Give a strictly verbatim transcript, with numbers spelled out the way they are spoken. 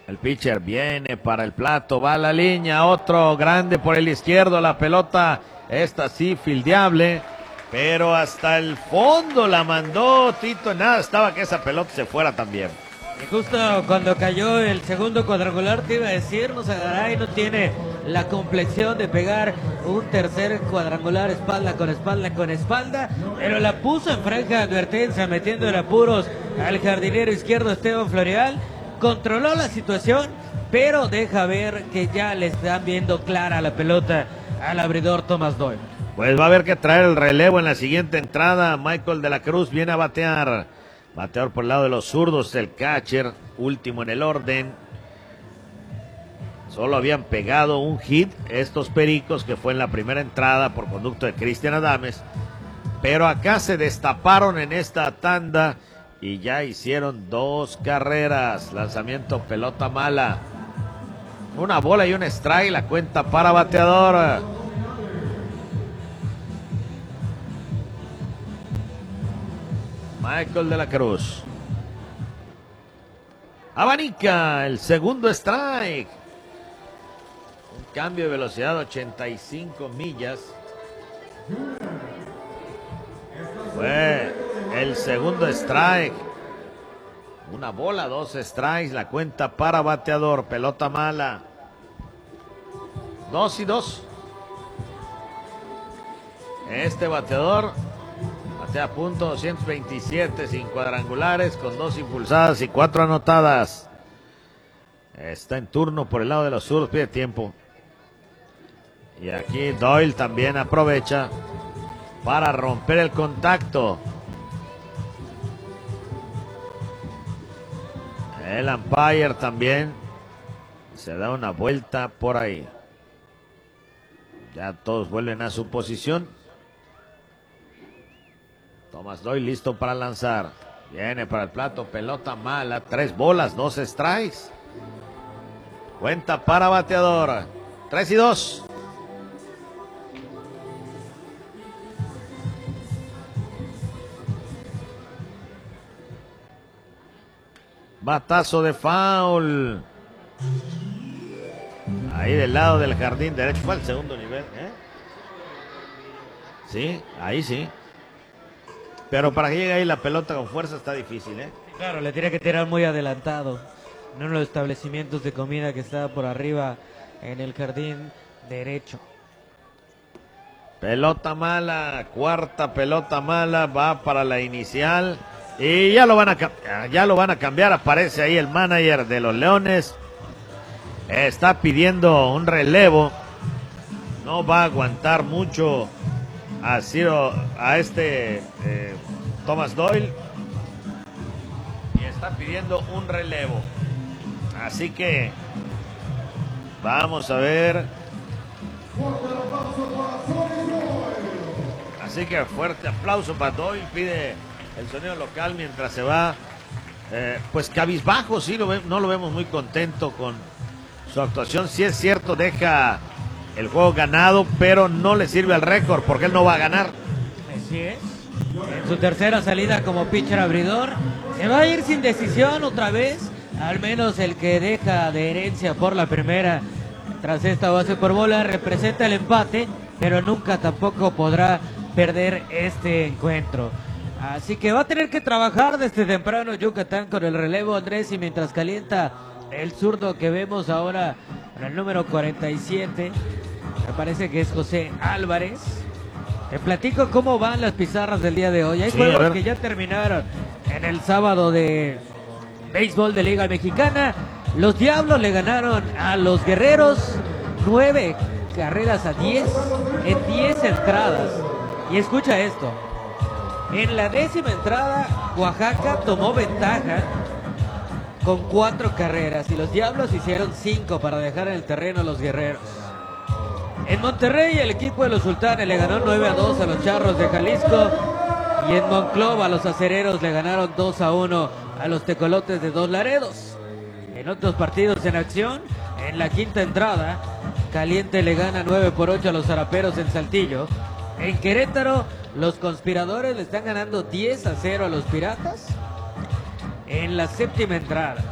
El pitcher viene para el plato, va a la línea, otro grande por el izquierdo, la pelota, esta sí, fildeable, pero hasta el fondo la mandó Tito, nada, estaba que esa pelota se fuera también. Y justo cuando cayó el segundo cuadrangular te iba a decir, no se Garay no tiene la complexión de pegar un tercer cuadrangular espalda con espalda con espalda, pero la puso en franja de advertencia, metiendo en apuros al jardinero izquierdo Esteban Florial. Controló la situación, pero deja ver que ya le están viendo clara la pelota al abridor Thomas Doyle. Pues va a haber que traer el relevo en la siguiente entrada. Michael de la Cruz viene a batear. Bateador por el lado de los zurdos, el catcher, último en el orden. Solo habían pegado un hit estos Pericos, que fue en la primera entrada por conducto de Cristian Adames. Pero acá se destaparon en esta tanda y ya hicieron dos carreras. Lanzamiento, pelota mala. Una bola y un strike, la cuenta para bateador. Michael de la Cruz. Abanica el segundo strike. Un cambio de velocidad, ochenta y cinco millas. Fue el segundo strike. Una bola, dos strikes, la cuenta para bateador. Pelota mala. Dos y dos. Este bateador batea punto doscientos veintisiete sin cuadrangulares, con dos impulsadas y cuatro anotadas. Está en turno por el lado de los zurdos, pide tiempo. Y aquí Doyle también aprovecha para romper el contacto. El umpire también se da una vuelta por ahí. Ya todos vuelven a su posición. Thomas Doyle listo para lanzar. Viene para el plato, pelota mala. Tres bolas, dos strikes. Cuenta para bateador. Tres y dos. Batazo de foul. Ahí del lado del jardín derecho. Fue el segundo nivel, ¿eh? Sí, ahí sí. Pero para que llegue ahí la pelota con fuerza está difícil, ¿eh? Claro, le tiene que tirar muy adelantado. En uno de los establecimientos de comida que está por arriba en el jardín derecho. Pelota mala, cuarta pelota mala, va para la inicial. Y ya lo van a, ya lo van a cambiar. Aparece ahí el manager de los Leones. Está pidiendo un relevo. No va a aguantar mucho a Ciro, a este eh, Thomas Doyle. Y está pidiendo un relevo. Así que vamos a ver. Así que fuerte aplauso para Doyle. Pide el sonido local mientras se va. Eh, pues cabizbajo, sí, lo ve, no lo vemos muy contento con su actuación. Sí es cierto, deja el juego ganado, pero no le sirve al récord porque él no va a ganar. Así es. En su tercera salida como pitcher abridor, se va a ir sin decisión otra vez. Al menos el que deja de herencia por la primera tras esta base por bola representa el empate, pero nunca tampoco podrá perder este encuentro. Así que va a tener que trabajar desde temprano Yucatán con el relevo, Andrés, y mientras calienta el zurdo que vemos ahora en el número cuarenta y siete, me parece que es José Álvarez. Te platico cómo van las pizarras del día de hoy. Hay Sí, juegos que ya terminaron en el sábado de béisbol de Liga Mexicana. Los Diablos le ganaron a los Guerreros nueve carreras a diez en diez entradas. Y escucha esto. En la décima entrada, Oaxaca tomó ventaja con cuatro carreras y los Diablos hicieron cinco para dejar en el terreno a los Guerreros. En Monterrey, el equipo de los Sultanes le ganó nueve a dos a los Charros de Jalisco. Y en Monclova, los Acereros le ganaron dos a uno a los Tecolotes de Dos Laredos. En otros partidos en acción, en la quinta entrada, Caliente le gana nueve por ocho a los Zaraperos en Saltillo. En Querétaro, los Conspiradores le están ganando diez a cero a los Piratas. En la séptima entrada,